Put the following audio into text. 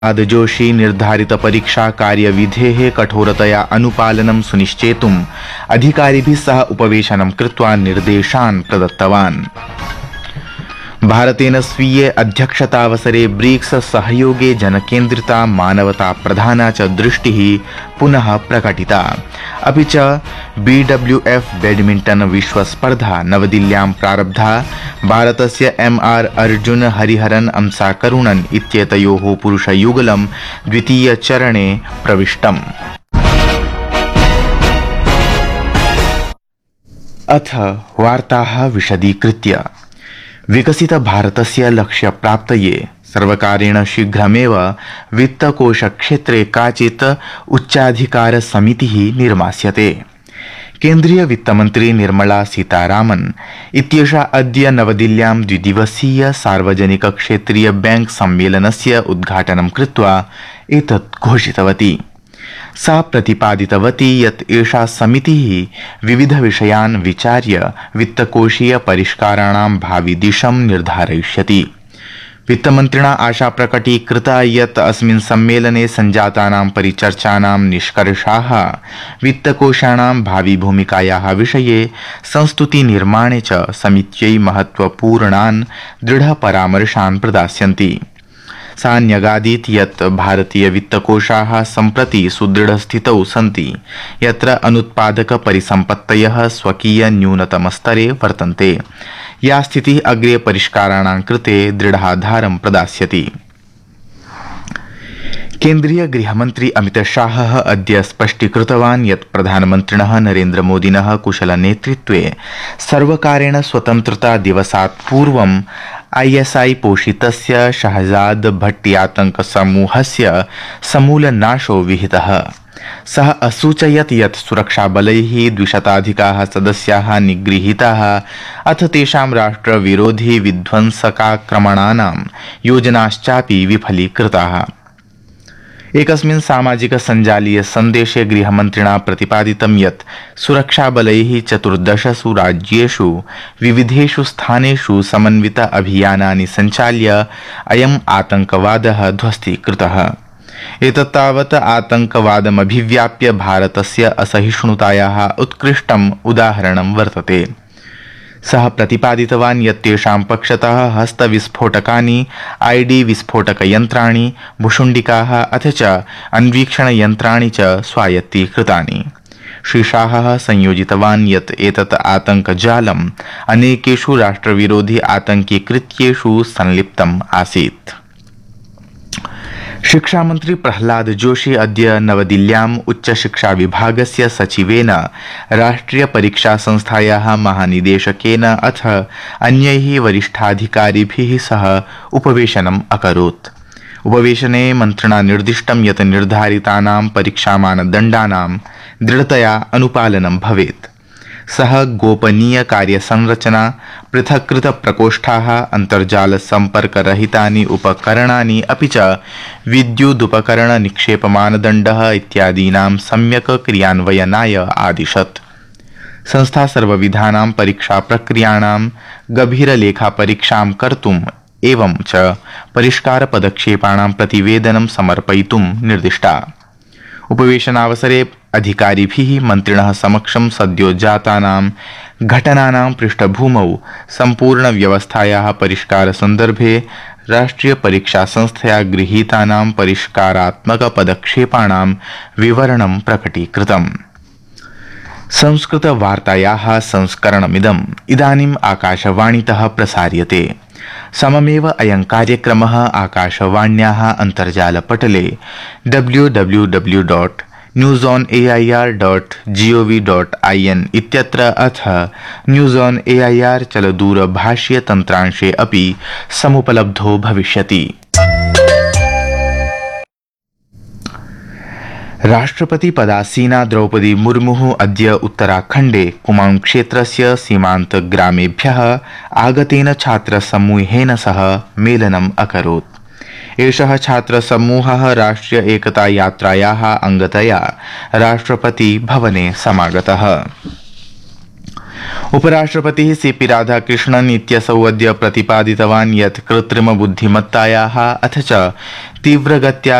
जोशी निर्धारित परीक्षा कार्यविधेः कठोरतया अनुपालनं सुनिश्चेतुम् अधिकारिभिः सह उपवेशनं कृत्वा निर्देशान् प्रदत्तवान्। भारतेन स्वीये अध्यक्षतावसरे ब्रिक्स सहयोगे जनकेन्द्रिता मानवता प्रधाना च दृष्टिः पुनः प्रकटिता। अपि च BWF बैडमिण्टन विश्वस्पर्धा नवदिल्ल्यां प्रारब्धा। भारतस्य MR अर्जुन हरिहरन अंसा करुणन इत्येतयोः पुरुषयुगलं द्वितीयचरणे प्रविष्टम्। अथ वार्ताः विशदीकृत्य। विकसित भारतस्य लक्ष्यप्राप्तये सर्वकारेण शीघ्रमेव वित्तकोशक्षेत्रे काचित् उच्चाधिकार समितिः निर्मास्यते। केन्द्रीय वित्तमन्त्री निर्मला सीतारामन् इत्येषा अद्य नवदिल्ल्यां द्विदिवसीय सार्वजनिक क्षेत्रीय बैंक सम्मेलनस्य उद्घाटनं कृत्वा एतत् घोषितवती। सा प्रतिपादितवती यत् एषा समितिः विविधविषयान् विचार्य वित्तकोशीय परिष्काराणां भावि दिशं निर्धारयिष्यति। वित्तमन्त्रिणा आशा प्रकटीकृता यत् अस्मिन् सम्मेलने सञ्जातानां परिचर्चानां निष्कर्षाः वित्तकोशानां भावि भूमिकायाः विषये संस्तुतिनिर्माणे च समित्यै महत्वपूर्णान् दृढपरामर्शान् प्रदास्यन्ति। सा न्यगादीत् यत् भारतीय वित्तकोशाः सम्प्रति सुदृढस्थितौ सन्ति, यत्र अनुत्पादक परिसम्पत्तयः स्वकीय न्यूनतमस्तरे वर्तन्ते। या स्थितिः अग्रे परिष्काराणां कृते दृढाधारं प्रदास्यति। केन्द्रीय गृहमन्त्री अमितशाहः अद्य स्पष्टीकृतवान् यत् प्रधानमन्त्रिणः नरेन्द्रमोदिनः कुशलनेतृत्वे सर्वकारेण स्वतन्त्रता दिवसात् पूर्वं ISI पोषितस्य शहजाद भट्टी आतंकसमूहस्य समूलनाशो विहितः। सः असूचयत् यत् सुरक्षाबलैः 200 सदस्याः निगृहीताः अथ तेषां राष्ट्रविरोधी विध्वंसकाक्रमणानां योजनाश्चापि विफलीकृताः। एकस्मिन् सामाजिक सञ्जालीय सन्देशे गृहमन्त्रिणा प्रतिपादितं यत् सुरक्षाबलैः 14 राज्येषु विविधेषु स्थानेषु समन्वित अभियानानि सञ्चाल्य अयम् आतंकवादः ध्वस्तीकृतः। एतत्तावत् आतंकवादमभिव्याप्य भारतस्य असहिष्णुतायाः उत्कृष्टम् उदाहरणं वर्तते। सः प्रतिपादितवान् यत् तेषां पक्षतः हस्तविस्फोटकानि, ID विस्फोटकयन्त्राणि, भुशुण्डिकाः अथ च अन्वीक्षणयन्त्राणि च स्वायत्तीकृतानि। श्री शाहः संयोजितवान् यत् एतत् आतंकजालम् अनेकेषु राष्ट्रविरोधी आतंकीकृत्येषु संलिप्तम् आसीत्। शिक्षामन्त्री प्रह्लाद जोशी अद्य नवदिल्ल्याम् उच्चशिक्षा विभागस्य सचिवेन, राष्ट्रिय परीक्षा संस्थायाः महानिदेशकेन अथ अन्यैः वरिष्ठाधिकारिभिः सह उपवेशनम् अकरोत्। उपवेशने मन्त्रिणा निर्दिष्टं यत् निर्धारितानां परीक्षामानदण्डानां दृढतया अनुपालनं भवेत्। सः गोपनीय कार्यसंरचना, पृथक्कृत प्रकोष्ठाः, अन्तर्जाल सम्पर्करहितानि उपकरणानि अपि च विद्युदुपकरण निक्षेपमानदण्डः इत्यादीनां सम्यक् क्रियान्वयनाय आदिशत्। संस्था सर्वविधानां परीक्षा प्रक्रियाणां गभीरलेखापरीक्षां कर्तुम् एवं च परिष्कारपदक्षेपाणां प्रतिवेदनं समर्पयितुं निर्दिष्टा। उपवेशनावसरे अधिकारिभिः मन्त्रिणः समक्षं सद्योजातानां घटनानां पृष्ठभूमौ सम्पूर्णव्यवस्थायाः परिष्कारसन्दर्भे राष्ट्रिय परीक्षा संस्थया गृहीतानां परिष्कारात्मकपदक्षेपाणां विवरणं प्रकटीकृतम्। संस्कृतवार्तायाः संस्करणमिदम् इदानीम् आकाशवाणीतः प्रसार्यते। सममेव अयं कार्यक्रमः आकाशवाण्याः अन्तर्जालपटले www.newsonair.gov.in इत्यत्र अथ न्यूज़ ऑन एआईआर चलदूरभाषीय तन्त्रांशे अपि समुपलब्धो भविष्यति। राष्ट्रपति पदासीना द्रौपदी मुर्मुः अद्य उत्तराखण्डे कुमाऊं क्षेत्रस्य सीमान्तग्रामेभ्यः आगतेन छात्रसमूहेन सह मेलनम् अकरोत्। एषः छात्रसमूहः राष्ट्रिय एकता यात्रायाः अङ्गतया राष्ट्रपति भवने समागतः। उपराष्ट्रपतिः सीपी राधाकृष्णन् इत्यसौ अद्य प्रतिपादितवान् यत् कृत्रिमबुद्धिमत्तायाः अथ च तीव्रगत्या